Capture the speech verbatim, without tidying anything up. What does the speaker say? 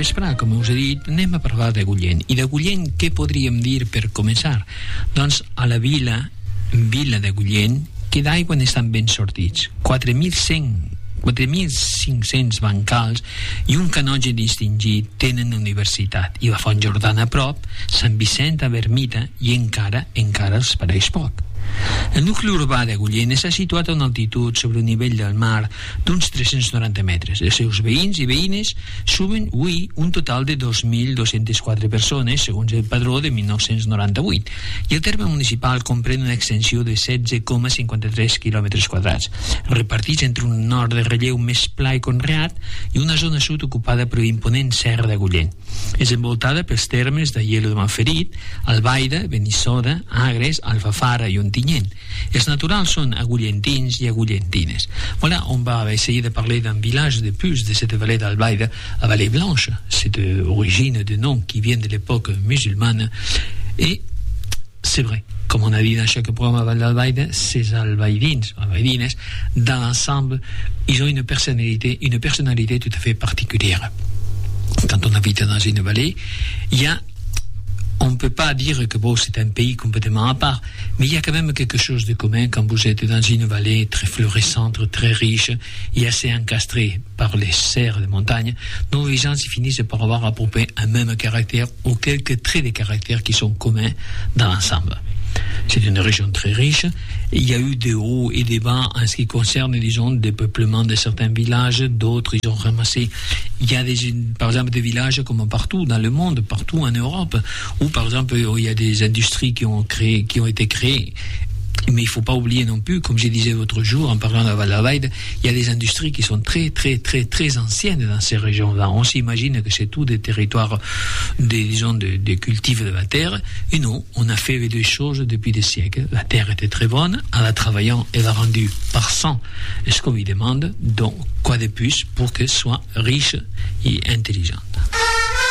vesprà, com us he dit, anem a parlar d'Agullent. I d'Agullent què podríem dir per començar? Doncs a la vila, vila d'Agullent, que d'aigua n'estan ben sortits. quatre mil cent quatre mil cinc-cents bancals i un canonge distingit tenen universitat, i la Font Jordana a prop, Sant Vicent a Vermita, i encara, encara els pareix poc. El nucli urbà d'Agullent està situat a una altitud sobre el nivell del mar d'uns tres-cents noranta metres. Els seus veïns i veïnes sumen avui un total de dos mil dos-centes quatre persones, segons el padró de mil nou-cents noranta-vuit, i el terme municipal comprèn una extensió de setze coma cinquanta-tres quilòmetres quadrats, repartits entre un nord de relleu més pla i conreat i una zona sud ocupada per l'imponent Serra d'Agullent. És envoltada pels termes d'Aielo de Malferit, Albaida, Benissoda, Agres, Alfafara i Ontinyent. Els naturals són agullentins i agullentines. Voilà, on va essayer de parler d'un village de plus de cette vallée d'Albaida, la vallée blanche. C'est d'origine de nom qui vient de l'époque musulmane. Et c'est vrai, comme on a dit dans chaque programme à d'Albaida, ces albaïdines, albaïdines, dans l'ensemble, ils ont une personnalité, une personnalité tout à fait particulière. Quand on habite dans une vallée, il y a on ne peut pas dire que bon, c'est un pays complètement à part, mais il y a quand même quelque chose de commun quand vous êtes dans une vallée très florissante, très riche et assez encastrée par les serres de montagne, dont les gens finissent par avoir à peu près un même caractère ou quelques traits de caractère qui sont communs dans l'ensemble. C'est une région très riche. Il y a eu des hauts et des bas en ce qui concerne, disons, des peuplements de certains villages. D'autres, ils ont ramassé. Il y a des, par exemple, des villages comme partout dans le monde, partout en Europe, où, par exemple, il y a des industries qui ont créé, qui ont été créées. Mais il ne faut pas oublier non plus, comme je disais l'autre jour en parlant de la Val-d'Albaïde, il y a des industries qui sont très, très, très, très anciennes dans ces régions-là. On s'imagine que c'est tout des territoires, des, disons, des, des cultifs de la terre. Et non, on a fait les deux choses depuis des siècles. La terre était très bonne, en la travaillant, elle a rendu par cent ce qu'on lui demande. Donc, quoi de plus pour qu'elle soit riche et intelligente.